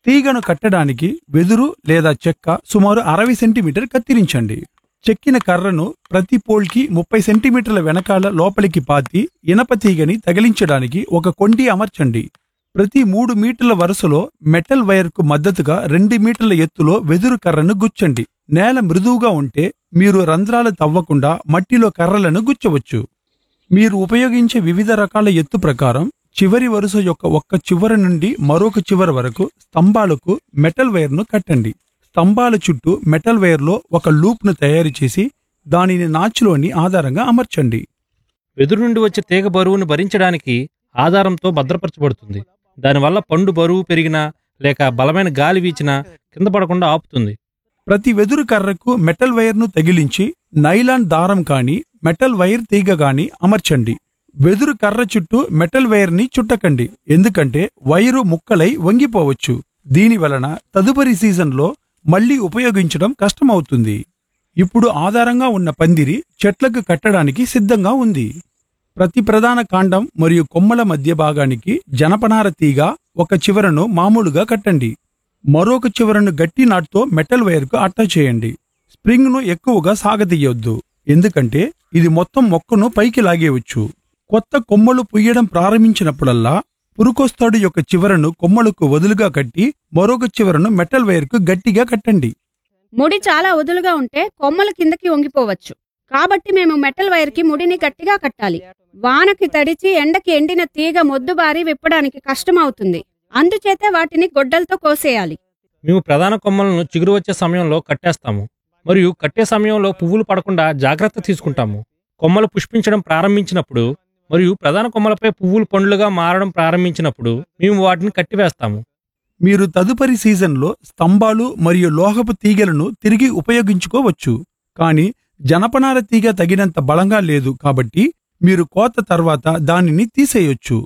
తీగను కట్టడానికి వెదురు లేదా చెక్క సుమారు 60 సెంటీమీటర్ కత్తిరించండి. చెక్కిన కర్రను ప్రతి పోల్కి 30 సెంటీమీటర్ల వెనకాల లోపలికి పాతి ఇనప తీగని తగిలించడానికి ఒక కొండి అమర్చండి. ప్రతి 3 మీటర్ల వరుసలో మెటల్ వైర్కు మద్దతుగా 2 మీటర్ల ఎత్తులో వెదురు కర్రను గుచ్చండి. నేల మృదువుగా ఉంటే మీరు రంధ్రాలు తవ్వకుండా మట్టిలో కర్రలను గుచ్చవచ్చు. మీరు ఉపయోగించే వివిధ రకాల ఎత్తు ప్రకారం చివరి వరుస యొక్క ఒక్క చివర నుండి మరొక చివర వరకు స్తంభాలకు మెటల్ వైర్ను కట్టండి. స్తంభాల చుట్టూ మెటల్ వైర్లో ఒక లూప్ను తయారు చేసి దానిని నాచులోని ఆధారంగా అమర్చండి. వెదురు నుండి వచ్చే తీగ బరువును భరించడానికి ఆధారంతో భద్రపరచబడుతుంది. దానివల్ల పండు బరువు పెరిగినా లేక బలమైన గాలి వీచినా కింద పడకుండా ఆపుతుంది. ప్రతి వెదురు కర్రకు మెటల్ వైర్ను తగిలించి నైలాన్ దారం కాని మెటల్ వైర్ తీగ గాని అమర్చండి. వెదురు కర్ర చుట్టూ మెటల్ వైర్ని చుట్టకండి, ఎందుకంటే వైరు ముక్కలై వంగిపోవచ్చు. దీని వలన తదుపరి సీజన్లో మళ్లీ ఉపయోగించడం కష్టమవుతుంది. ఇప్పుడు ఆధారంగా ఉన్న పందిరి చెట్లకు కట్టడానికి సిద్ధంగా ఉంది. ప్రతి ప్రధాన కాండం మరియు కొమ్మల మధ్య భాగానికి జనపనార తీగ ఒక చివరను మామూలుగా కట్టండి. మరొక చివరను గట్టి నాట్తో మెటల్ వైర్కు అటాచ్ చేయండి. స్ప్రింగ్ను ఎక్కువగా సాగతీయొద్దు, ఎందుకంటే ఇది మొత్తం మొక్కను పైకి లాగేయవచ్చు. కొత్త కొమ్మలు పుయ్యడం ప్రారంభించినప్పుడల్లా పురుకొస్తాడు యొక్క చివరను కొమ్మలకు వదులుగా కట్టి మరొక చివరను మెటల్ వైర్కు గట్టిగా కట్టండి. ముడి చాలా వదులుగా ఉంటే కొమ్మలు కిందకి వంగిపోవచ్చు. కాబట్టి మేము మెటల్ వైర్కి ముడిని గట్టిగా కట్టాలి. వానకి తడిచి ఎండకి ఎండిన తీగ మొద్దుబారి విప్పడానికి కష్టమవుతుంది. అందుచేతే వాటిని గొడ్డలతో కోసేయాలి. మేము ప్రధాన కొమ్మలను చిగురు వచ్చే సమయంలో కట్టేస్తాము మరియు కట్టే సమయంలో పువ్వులు పడకుండా జాగ్రత్త తీసుకుంటాము. కొమ్మలు పుష్పించడం ప్రారంభించినప్పుడు మరియు ప్రధాన కొమ్మలపై పువ్వులు పండ్లుగా మారడం ప్రారంభించినప్పుడు మేము వాటిని కట్టివేస్తాము. మీరు తదుపరి సీజన్లో స్తంభాలు మరియు లోహపు తీగలను తిరిగి ఉపయోగించుకోవచ్చు. కానీ జనపనార తీగ తగినంత బలంగా లేదు, కాబట్టి మీరు కోత తర్వాత దానిని తీసేయొచ్చు.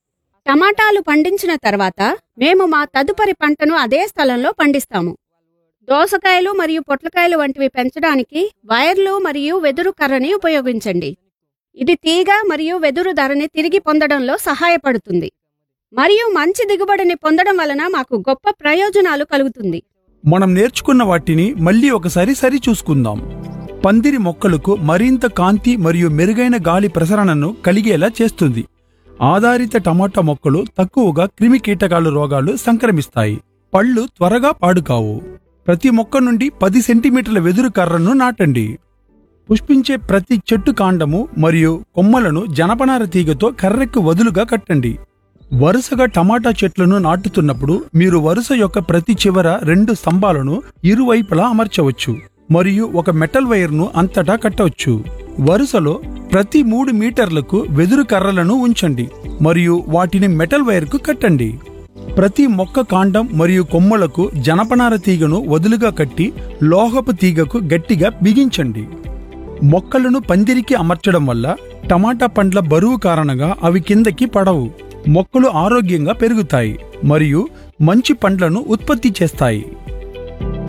టమాటాలు పండించిన తర్వాత మేము మా తదుపరి పంటను అదే స్థలంలో పండిస్తాము. దోసకాయలు మరియు పొట్లకాయలు వంటివి పెంచడానికి వైర్లు మరియు వెదురు కర్రని ఉపయోగించండి. ఇది తీగ మరియు వెదురు ధరని తిరిగి పొందడంలో సహాయపడుతుంది మరియు మంచి దిగుబడిని పొందడం వలన మాకు గొప్ప ప్రయోజనాలు కలుగుతుంది. మనం నేర్చుకున్న వాటిని మళ్ళీ ఒకసారి సరిచూసుకుందాం. పందిరి మొక్కలకు మరింత కాంతి మరియు మెరుగైన గాలి ప్రసరణను కలిగేలా చేస్తుంది. ఆధారిత టమాటా మొక్కలు తక్కువగా క్రిమి కీటకాలు రోగాలు సంక్రమిస్తాయి. పళ్ళు త్వరగా పాడుకావు. ప్రతి మొక్క నుండి 10 సెంటీమీటర్ల వెదురు కర్రను నాటండి. పుష్పించే ప్రతి చెట్టు కాండము మరియు కొమ్మలను జనపనార తీగతో కర్రెకు వదులుగా కట్టండి. వరుసగా టమాటా చెట్లను నాటుతున్నప్పుడు మీరు వరుస యొక్క ప్రతి చివర 2 స్తంభాలను ఇరువైపులా అమర్చవచ్చు మరియు ఒక మెటల్ వైర్ను అంతటా కట్టవచ్చు. వరుసలో ప్రతి 3 మీటర్లకు వెదురు కర్రలను ఉంచండి మరియు వాటిని మెటల్ వైర్కు కట్టండి. ప్రతి మొక్క కాండం మరియు కొమ్మలకు జనపనార తీగను వదులుగా కట్టి లోహపు తీగకు గట్టిగా బిగించండి. మొక్కలను పందిరికి అమర్చడం వల్ల టమాటా పండ్ల బరువు కారణంగా అవి కిందకి పడవు. మొక్కలు ఆరోగ్యంగా పెరుగుతాయి మరియు మంచి పండ్లను ఉత్పత్తి చేస్తాయి.